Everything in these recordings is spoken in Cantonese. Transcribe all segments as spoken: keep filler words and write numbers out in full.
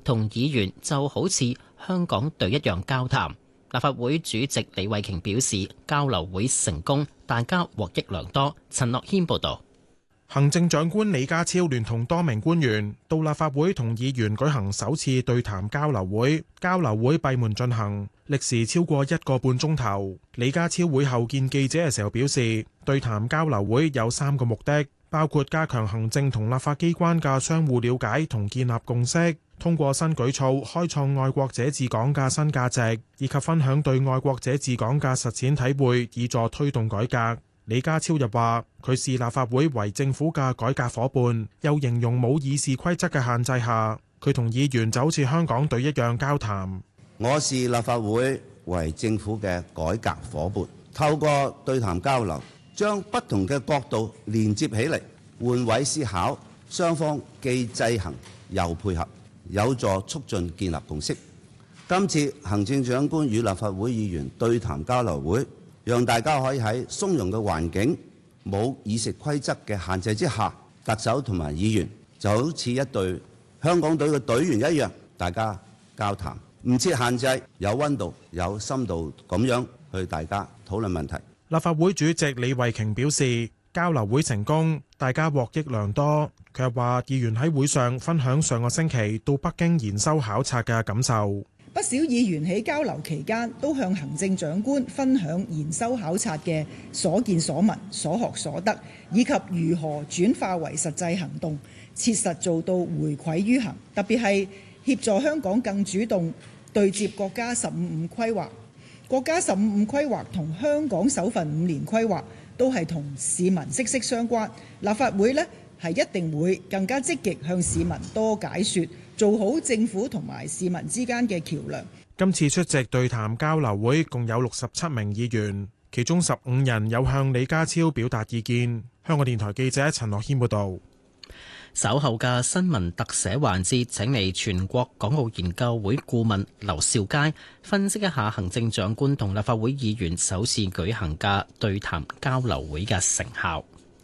同議員就好似香港隊一樣交談。立法會主席李慧瓊表示，交流會成功，大家獲益良多。陳樂軒報導。 行政長官李家超聯同多名官員到立法會同議員舉行首次對談交流會，交流會閉門進行，歷時超過一個半鐘頭。李家超會後見記者嘅時候表示，對談交流會有三個目的，包括加強行政同立法機關嘅相互了解同建立共識，通過新舉措開創愛國者治港嘅新價值，以及分享對愛國者治港嘅實踐體會，以助推動改革。李家超又話，佢視立法會為政府嘅改革夥伴，又形容冇議事規則嘅限制下，佢同議員就好似香港隊一樣交談。 我視立法會為政府嘅改革夥伴，透過對談交流，將不同嘅角度連接起嚟，換位思考，雙方既制衡又配合，有助促進建立共識。今次行政長官與立法會議員對談交流會，讓大家可以喺鬆容嘅環境、冇議事規則嘅限制之下，特首同埋議員就好似一隊香港隊嘅隊員一樣，大家交談，唔設限制，有溫度、有深度咁樣去大家討論問題。 立法會主席李慧瓊表示，交流會成功，大家獲益良多。佢又話，議員喺會上分享上個星期到北京研修考察嘅感受。 不少議員喺交流期間都向行政長官分享研修考察嘅所見所聞、所學所得，以及如何轉化為實際行動，切實做到回饋於行。特別係協助香港更主動對接國家十五五規劃。國家十五五規劃同香港首份五年規劃都係同市民息息相關。立法會呢係一定會更加積極向市民多解說，做好政府同埋市民之間嘅橋樑。 今次出席對談交流會共有六十七名議員，其中十五人有向李家超表達意見。香港電台記者陳樂軒報導。 稍後嘅新聞特寫環節，請嚟全國港澳研究會顧問劉兆佳分析一下行政長官同立法會議員首次舉行嘅對談交流會嘅成效。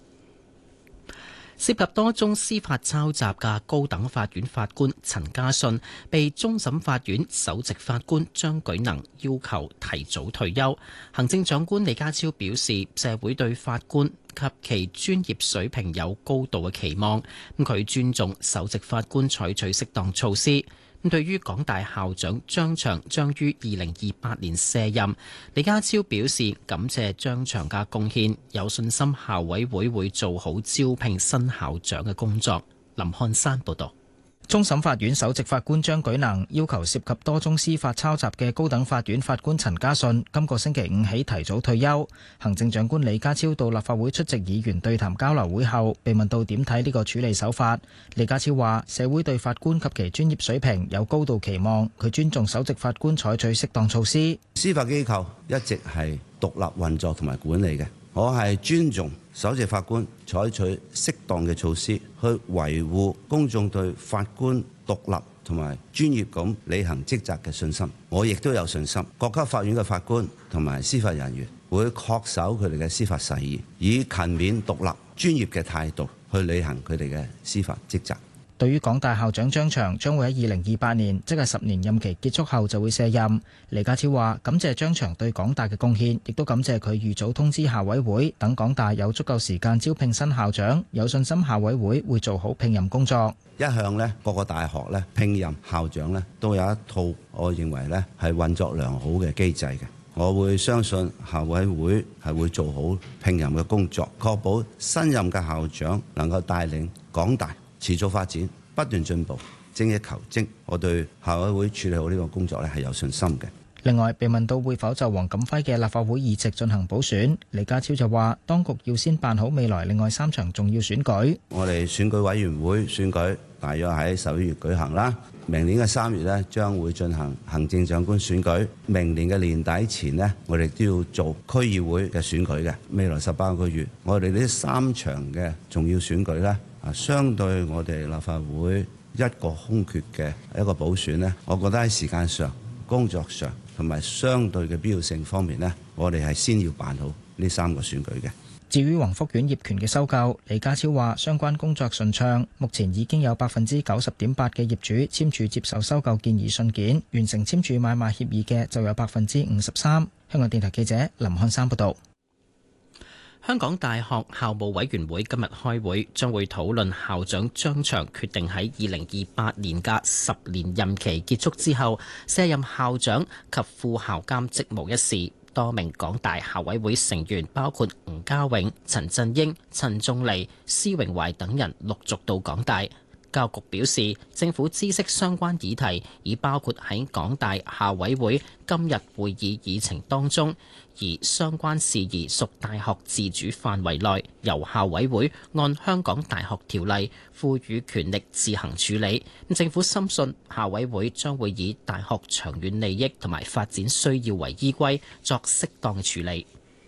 涉及多宗司法抄襲嘅高等法院法官陳家信，被終審法院首席法官張舉能要求提早退休。行政長官李家超表示，社會對法官及其專業水平有高度嘅期望，咁佢尊重首席法官採取適當措施。咁對於港大校長張翔將於二零二八年卸任，李家超表示感謝張翔嘅貢獻，有信心校委會會做好招聘新校長嘅工作。林漢山報導。 終審法院首席法官張舉能要求涉及多宗司法抄襲嘅高等法院法官陳家信今個星期五起提早退休。行政長官李家超到立法會出席議員對談交流會後，被問到點睇呢個處理手法，李家超話社會對法官及其專業水平有高度期望，佢尊重首席法官採取適當措施。 司法機構一直係獨立運作同埋管理嘅，我係尊重首席法官採取適當嘅措施去維護公眾對法官獨立同埋專業咁履行職責嘅信心。我亦都有信心，各級法院嘅法官同埋司法人員會恪守佢哋嘅司法誓言，以勤勉獨立專業嘅態度去履行佢哋嘅司法職責。 對於港大校長張翔將會喺二零二八年，即係十年任期結束後就會卸任，李家超話感謝張翔對港大嘅貢獻，亦都感謝佢預早通知校委會，等港大有足夠時間招聘新校長，有信心校委會會做好聘任工作。 一向呢，各個大學呢聘任校長呢都有一套我認為呢係運作良好嘅機制嘅。我會相信校委會係會做好聘任嘅工作，確保新任嘅校長能夠帶領港大持續發展，不斷進步，精益求精。我對校委會處理好呢個工作咧係有信心嘅。 另外，被問到會否就黃錦輝嘅立法會議席進行補選，李家超就話當局要先辦好未來另外三場重要選舉。 我哋選舉委員會選舉大約喺十一月舉行啦，明年嘅三月咧將會進行行政長官選舉，明年嘅年底前呢，我哋都要做區議會嘅選舉嘅。未來十八個月，我哋呢三場嘅重要選舉咧。啊，相對我哋立法會一個空缺嘅一個補選呢，我覺得喺時間上、工作上同埋相對嘅必要性方面呢，我哋係先要辦好呢三個選舉嘅。 至於宏福苑業權嘅收購，李家超話相關工作順暢，目前已經有百分之九十點八嘅業主簽署接受收購建議信件，完成簽署買賣協議嘅就有百分之五十三。香港電台記者林漢山報道。 香港大學校務委員會今日開會，將會討論校長張翔決定喺二零二八年嘅十年任期結束之後卸任校長及副校監職務一事。多名港大校委會成員，包括吳家永、陳振英、陳仲利、施榮懷等人陸續到港大。教育局表示，政府知悉相關議題已包括喺港大校委會今日會議議程當中，而相關事宜屬大學自主範圍內，由校委會按香港大學條例賦予權力自行處理。政府深信校委會將會以大學長遠利益同埋發展需要為依歸，作適當處理。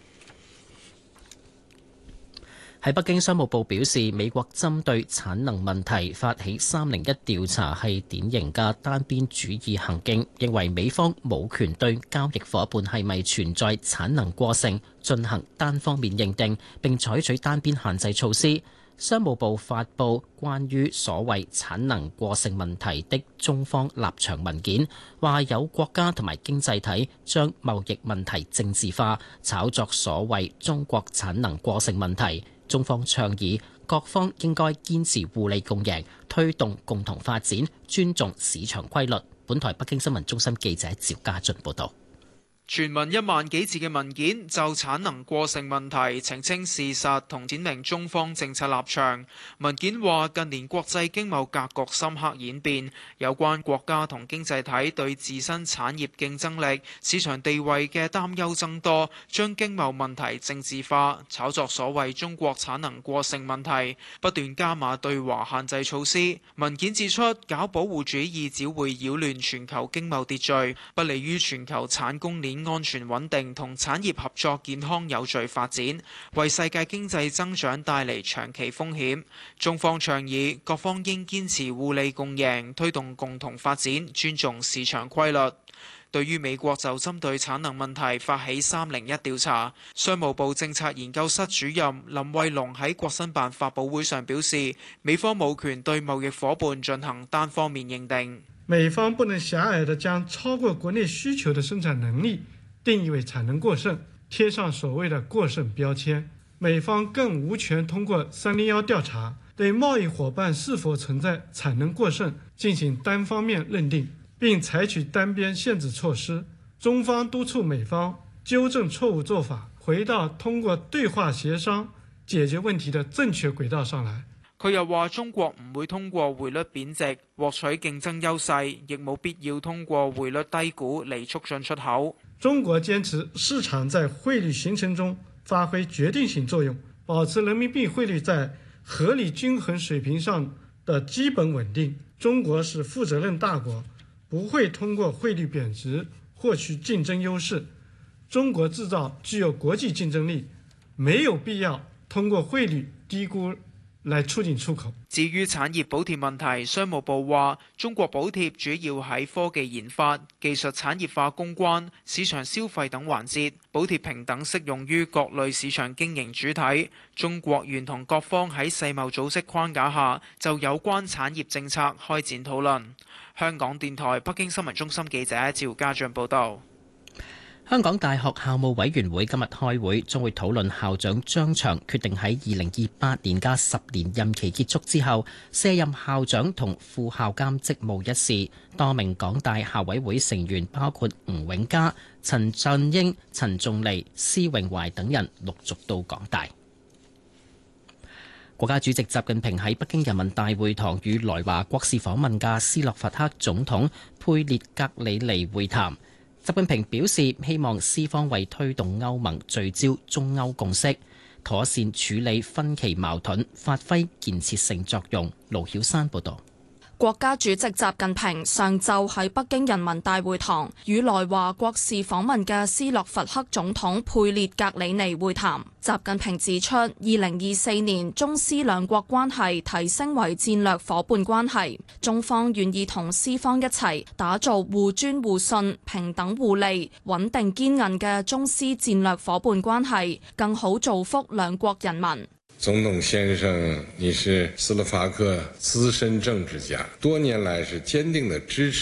喺北京，商務部表示，美國針對產能問題發起三零一調查係典型嘅單邊主義行徑，認為美方冇權對交易夥伴係咪存在產能過剩進行單方面認定並採取單邊限制措施。商務部發布關於所謂產能過剩問題的中方立場文件，話有國家同埋經濟體將貿易問題政治化，炒作所謂中國產能過剩問題。中方倡議各方應該堅持互利共贏，推動共同發展，尊重市場規律。本台北京新聞中心記者趙家俊報道。 全文一萬幾字嘅文件就產能過剩問題澄清事實同闡明中方政策立場。文件話，近年國際經貿格局深刻演變，有關國家同經濟體對自身產業競爭力、市場地位嘅擔憂增多，將經貿問題政治化，炒作所謂中國產能過剩問題，不斷加碼對華限制措施。文件指出，搞保護主義只會擾亂全球經貿秩序，不利於全球產供鏈安全穩定同產業合作健康有序發展，為世界經濟增長帶嚟長期風險。中方倡議各方應堅持互利共贏，推動共同發展，尊重市場規律。對於美國就針對產能問題發起三零一調查，商務部政策研究室主任林慧龍喺國新辦發佈會上表示，美方冇權對貿易夥伴進行單方面認定。 美方不能狹隘地將超過國內需求的生產能力定義為產能過剩，貼上所謂的過剩標籤。美方更無權通過三零一調查對貿易夥伴是否存在產能過剩進行單方面認定，並採取單邊限制措施。中方督促美方糾正錯誤做法，回到通過對話協商解決問題的正確軌道上來。 佢又話：中國唔會通過匯率貶值獲取競爭優勢，亦冇必要通過匯率低估嚟促進出口。 中國堅持市場在匯率形成中發揮決定性作用，保持人民幣匯率在合理均衡水平上的基本穩定。中國是負責任大國，不會通過匯率貶值獲取競爭優勢。中國製造具有國際競爭力，沒有必要通過匯率低估來促進出口。 至於產業補貼問題，商務部話中國補貼主要喺科技研發、技術產業化攻關、市場消費等環節，補貼平等適用於各類市場經營主體。中國願同各方喺世貿組織框架下就有關產業政策開展討論。香港電台北京新聞中心記者趙家俊報道。 香港大學校務委員會今日開會，將會討論校長張翔決定喺二零二八年嘅十年任期結束之後卸任校長同副校監職務一事。多名港大校委會成員，包括吳永嘉、陳振英、陳仲利、施榮懷等人陸續到港大。國家主席習近平喺北京人民大會堂與來華國事訪問嘅斯洛伐克總統佩列格里尼會談。習近平表示，希望斯方為推動歐盟聚焦中歐共識，妥善處理分歧矛盾，發揮建設性作用。盧曉山報導。 國家主席習近平上晝喺北京人民大會堂與來華國事訪問嘅斯洛伐克總統佩列格里尼會談。習近平指出，二零二四年中斯兩國關係提升為戰略夥伴關係，中方願意同斯方一齊打造互尊互信、平等互利、穩定堅韌嘅中斯戰略夥伴關係，更好造福兩國人民。 總統先生，你是斯洛伐克資深政治家，多年來是堅定的支持